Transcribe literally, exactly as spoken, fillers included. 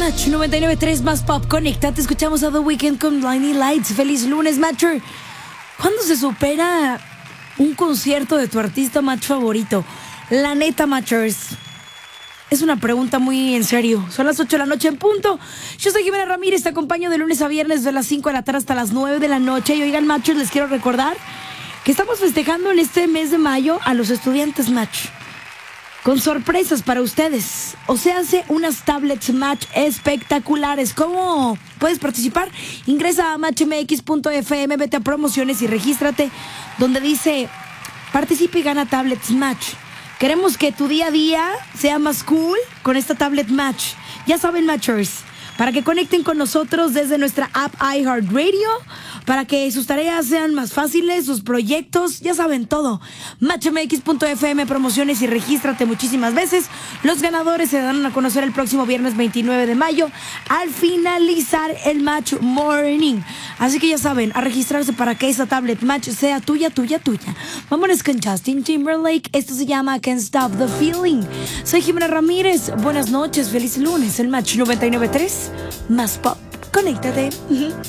Match noventa y nueve punto tres más pop. Conéctate, escuchamos a The Weeknd con Blinding Lights. Feliz lunes, Matcher. ¿Cuándo se supera un concierto de tu artista match favorito? La neta, Matchers, es una pregunta muy en serio. Son las ocho de la noche en punto. Yo soy Jimena Ramírez, te acompaño de lunes a viernes de las cinco de la tarde hasta las nueve de la noche. Y oigan, Matchers, les quiero recordar que estamos festejando en este mes de mayo a los estudiantes Match, con sorpresas para ustedes. O sea, hace unas tablets Match espectaculares. ¿Cómo puedes participar? Ingresa a match m x punto f m, vete a promociones y regístrate donde dice participa y gana tablets Match. Queremos que tu día a día sea más cool con esta tablet Match. Ya saben, Matchers, para que conecten con nosotros desde nuestra app iHeartRadio, para que sus tareas sean más fáciles, sus proyectos, ya saben todo. match m x punto f m, promociones y regístrate muchísimas veces. Los ganadores se darán a conocer el próximo viernes veintinueve de mayo al finalizar el Match Morning. Así que ya saben, a registrarse para que esa tablet Match sea tuya, tuya, tuya. Vámonos con Justin Timberlake. Esto se llama Can't Stop the Feeling. Soy Jimena Ramírez. Buenas noches, feliz lunes. El Match noventa y nueve punto tres más pop. Conéctate.